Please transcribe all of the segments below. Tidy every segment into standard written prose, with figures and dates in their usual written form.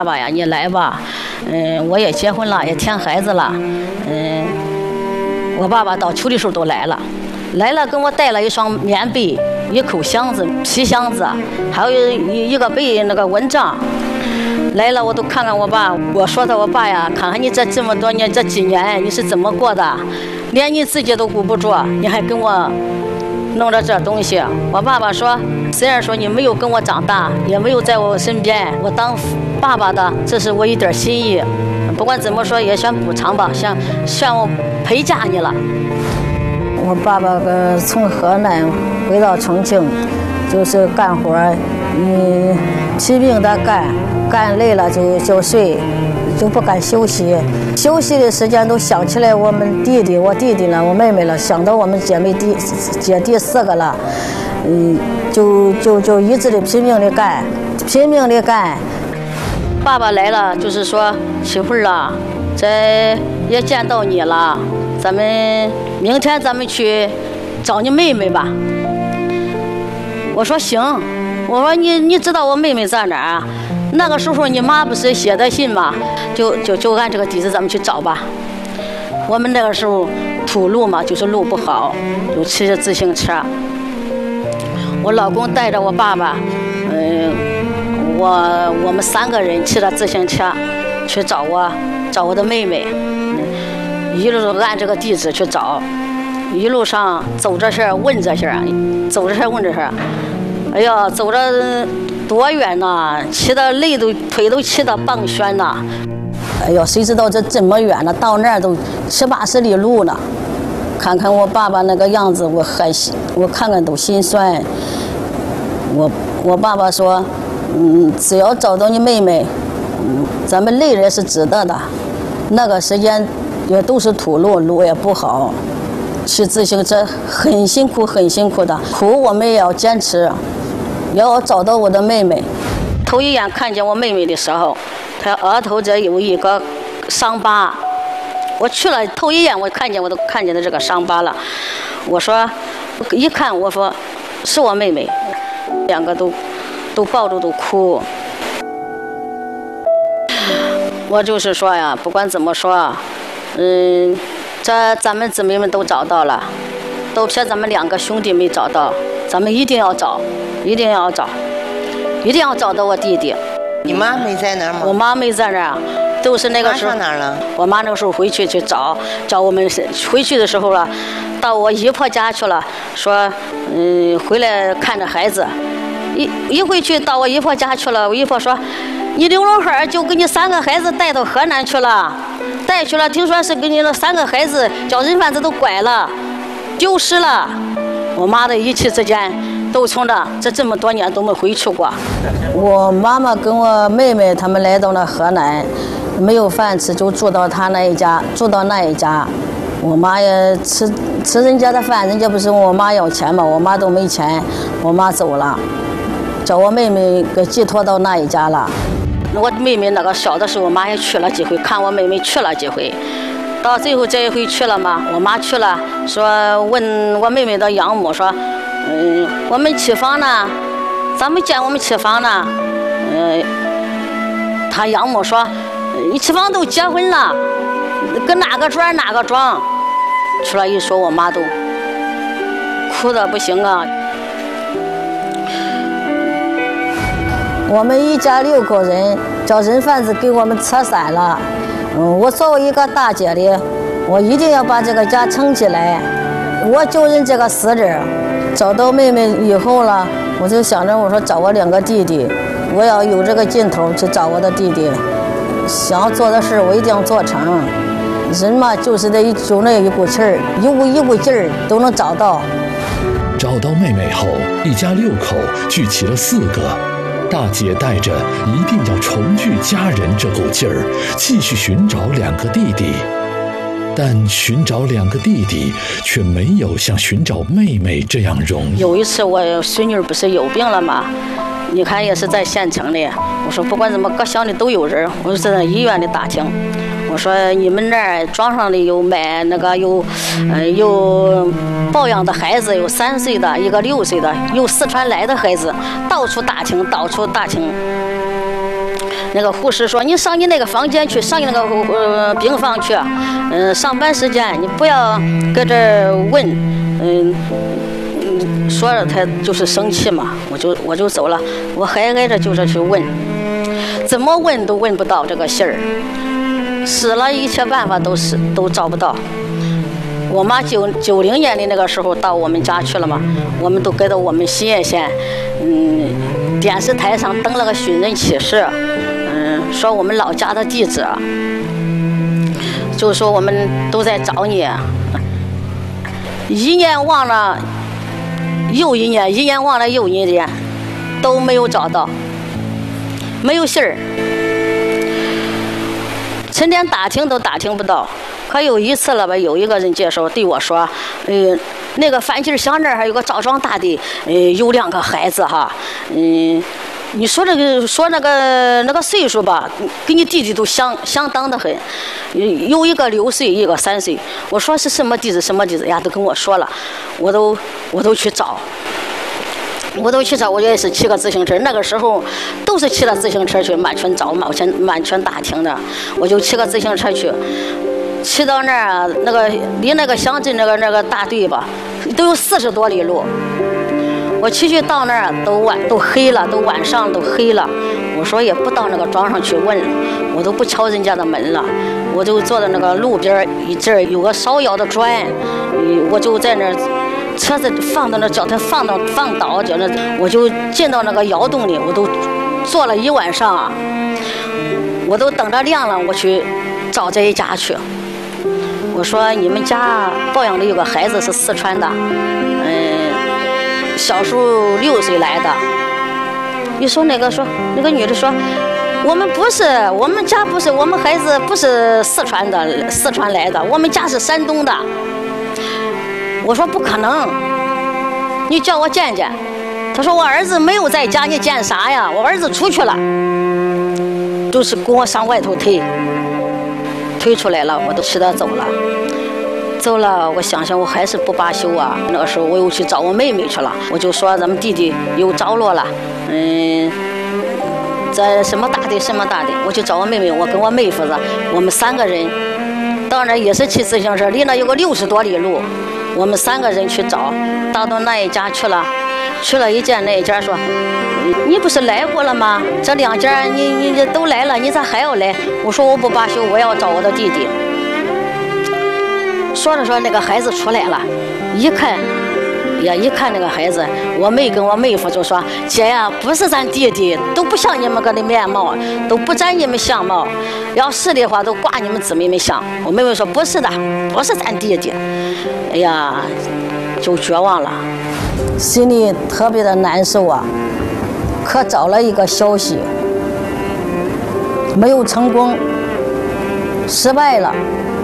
爸爸呀，你来吧，我也结婚了，也添孩子了，我爸爸到秋的时候都来了，给我带了一双棉被，一口箱子皮箱子，还有一个被那个蚊帐。来了我都看看我爸，我说的我爸呀，看看你这么多年这几年你是怎么过的，连你自己都顾不住，你还跟我弄着这东西。我爸爸说，虽然说你没有跟我长大，也没有在我身边，我当爸爸的，这是我一点心意。不管怎么说，也想补偿吧，想我陪嫁你了。 我爸爸从河南回到重庆，就是干活，拼命的干累了就睡，就不敢休息。休息的时间都想起来我们弟弟、我弟弟了、我妹妹了，想到我们姐弟4个了，就一直的拼命的干。 爸爸来了，就是说媳妇儿啊，这也见到你了，明天咱们去找你妹妹吧。我说行，我说你知道我妹妹在哪儿啊？那个时候你妈不是写的信吗？就按这个地址咱们去找吧。我们那个时候土路嘛，就是路不好，就骑着自行车。我老公带着我爸爸，我们3个人骑着自行车去找我的妹妹，一路按这个地址去找，一路上走着些问着些，哎呀，走着多远呐，骑的累腿都骑得棒旋呐。哎呦，谁知道这么远呢？到那儿都70、80里路呢。看看我爸爸那个样子，我看看都心酸。我爸爸说，只要找到你妹妹，咱们累人是值得的。那个时间也都是土路，路也不好，骑自行车很辛苦的，苦我们也要坚持，也要找到我的妹妹。头一眼看见我妹妹的时候，她额头这有一个伤疤，我去了头一眼我都看见的这个伤疤了。我说一看，我说是我妹妹，2个都抱着都哭。我就是说呀，不管怎么说，这咱们姊妹们都找到了，都撇咱们2个兄弟没找到，咱们一定要找到我弟弟。 你妈没在那儿吗？ 我妈没在那儿，都是那个时候。 上哪儿了？ 我妈那个时候回去找我们，回去的时候了，到我姨婆家去了，说回来看着孩子。一回去到我姨婆家去了，我姨婆说，你刘龙海就给你3个孩子带到河南去了，听说是给你那3个孩子叫人贩子都拐了，丢失了。我妈的一气之间都从这么多年都没回去过。我妈妈跟我妹妹他们来到了河南，没有饭吃，就住到那一家。我妈也吃人家的饭，人家不是问我妈要钱吗？我妈都没钱，我妈走了，叫我妹妹给寄托到那一家了。我妹妹那个小的时候，我妈也去了几回，看我妹妹去了几回。到最后这一回去了嘛，我妈去了，说问我妹妹的养母说，我们起房呢，咱们见我们起房呢。她养母说，你起房都结婚了，跟哪个庄哪个庄。出来一说，我妈都哭得不行啊。我们一家6口人，叫人贩子给我们拆散了。我作为一个大姐的，我一定要把这个家撑起来。我就认这个死人。找到妹妹以后了，我就想着我说找我2个弟弟，我要有这个劲头去找我的弟弟。想要做的事我一定要做成。人嘛，就是那一股气儿，一股劲儿都能找到。 找到妹妹后，一家6口聚齐了4个。大姐带着一定要重聚家人这股劲儿，继续寻找2个弟弟。但寻找2个弟弟却没有像寻找妹妹这样容易。 有一次我孙女不是有病了吗？你看也是在县城里，我说不管怎么各乡里都有人，我就在医院里打听。我说你们那儿庄上里有买那个有抱养的孩子，有3岁的，一个6岁的，有四川来的孩子，到处打听。 那个护士说：“你上你那个房间去，上你那个病房去，上班时间你不要搁这儿问。”说了他就是生气嘛，我就走了。我还挨着就是去问，怎么问都问不到这个信儿，使了一切办法都找不到。我妈90年的那个时候到我们家去了嘛，我们都给到我们新叶县，电视台上登了个寻人启事，说我们老家的地址，就说我们都在找你，一年忘了又一年，一年忘了又一年，都没有找到，没有信儿，成天打听都打听不到。可有一次了吧，有一个人介绍对我说，那个范金乡那儿还有个赵庄大的，有2个孩子哈，你说那个岁数吧，跟你弟弟都相当的很，有一个6岁，一个3岁。我说是什么地址什么地址呀，都跟我说了，我都去找。我也是骑个自行车，那个时候都是骑着自行车去满圈找、满圈打听的。我就骑个自行车去，骑到那儿那个离那个乡镇那个大队吧，都有40多里路。我骑去到那儿都黑了，都晚上都黑了。我说也不到那个庄上去问，我都不敲人家的门了，我就坐在那个路边这儿有个烧窑的砖，我就在那儿。车子放到那，叫他放倒，叫那我就进到那个窑洞里，我都坐了1晚上啊，我都等着亮了，我去找这一家去。我说你们家抱养的有个孩子是四川的，小时候6岁来的。你说那个女的说，我们家不是，我们孩子不是四川来的，我们家是山东的。我说不可能，你叫我见见。他说我儿子没有在家，你见啥呀？我儿子出去了，就是给我上外头推出来了，我都气得走了。我想我还是不罢休啊。那个时候我又去找我妹妹去了，我就说咱们弟弟有着落了，在什么大的，我去找我妹妹，我跟我妹夫子，我们3个人到那也是骑自行车，离那有个60多里路。我们3个人去找，到那一家去了一见，那一家说，你不是来过了吗？这2家你都来了，你咋还要来？我说我不罢休，我要找我的弟弟。说着那个孩子出来了，一看那个孩子，我妹跟我妹夫就说，姐呀，不是咱弟弟，都不像你们个的面貌，都不沾你们相貌，要是的话都挂你们姊妹们相。我妹妹说不是的，不是咱弟弟。哎呀，就绝望了，心里特别的难受啊。可找了一个消息，没有成功，失败了，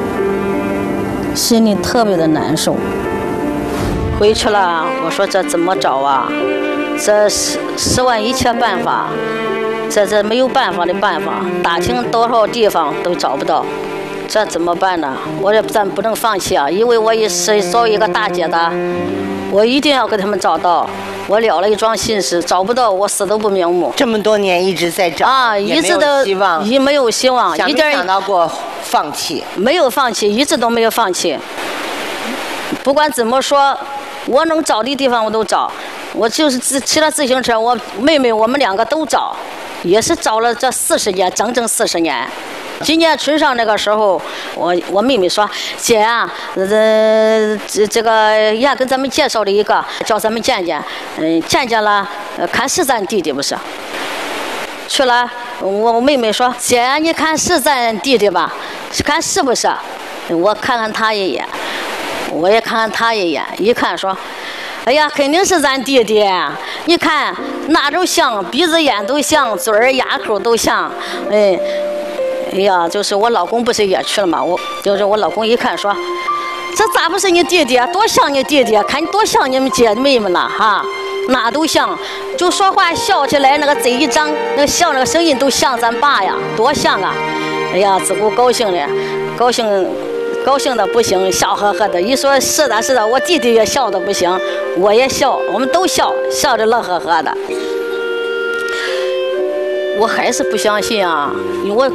心里特别的难受。回去了，我说这怎么找啊？这10万一切办法，这没有办法的办法，打听多少地方都找不到，这怎么办呢？咱不能放弃啊！因为我也是找一个大姐的，我一定要给他们找到。我了了一桩心事，找不到我死都不瞑目。 这么多年一直在找啊， 一直都没有希望， 一点想到过放弃？没有放弃，一直都没有放弃。不管怎么说，我能找的地方我都找。我就是骑了自行车，我妹妹我们2个都找，也是找了这40年，整整40年。今年春上那个时候，我妹妹说：“姐啊，这个也跟咱们介绍了一个，叫咱们见见，见了，看是咱弟弟不是？”去了，我妹妹说：“姐啊，你看是咱弟弟吧？看是不是？”我看看他一眼，我也看看他一眼，一看说：“哎呀，肯定是咱弟弟！你看哪都像，鼻子眼都像，嘴儿牙口都像，哎呀，就是我老公不是也去了嘛？就是我老公一看说，这咋不是你弟弟啊？多像你弟弟啊！看你多像你们姐妹们了哈，哪都像，就说话笑起来那个嘴一张，那个笑那个声音都像咱爸呀，多像啊！哎呀，自古高兴的，高兴的不行，笑呵呵的。一说是的，我弟弟也笑的不行，我也笑，我们都笑，笑着乐呵呵的。 我还是不相信啊，因为我